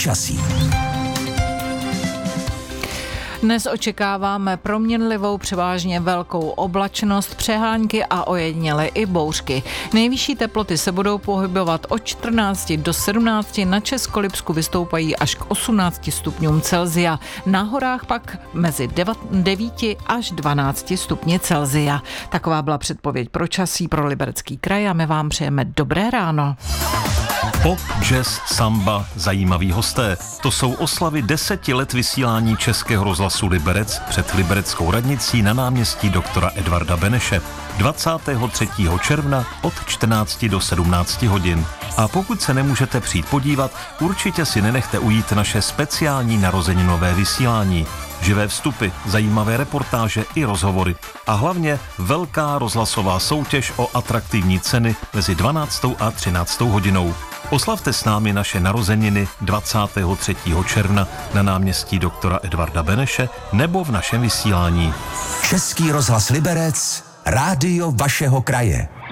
počasí. Dnes očekáváme proměnlivou, převážně velkou oblačnost, přehánky a ojediněle i bouřky. Nejvyšší teploty se budou pohybovat od 14 do 17, na Českolipsku vystoupají až k 18 stupňům Celsia. Na horách pak mezi 9 až 12 stupni Celsia. Taková byla předpověď počasí pro Liberecký kraj a my vám přejeme dobré ráno. Pop, jazz, samba, zajímaví hosté. To jsou oslavy 10 let vysílání Českého rozhlasu Liberec před libereckou radnicí na náměstí doktora Edvarda Beneše. 23. června od 14 do 17 hodin. A pokud se nemůžete přijít podívat, určitě si nenechte ujít naše speciální narozeninové vysílání. Živé vstupy, zajímavé reportáže i rozhovory. A hlavně velká rozhlasová soutěž o atraktivní ceny mezi 12. a 13. hodinou. Oslavte s námi naše narozeniny 23. června na náměstí doktora Edvarda Beneše nebo v našem vysílání. Český rozhlas Liberec, rádio vašeho kraje.